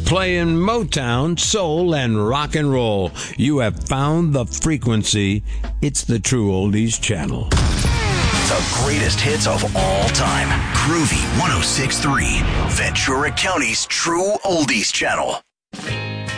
playing Motown, soul, and rock and roll. You have found the frequency. It's the True Oldies Channel. The greatest hits of all time. Groovy 106.3, Ventura County's True Oldies Channel.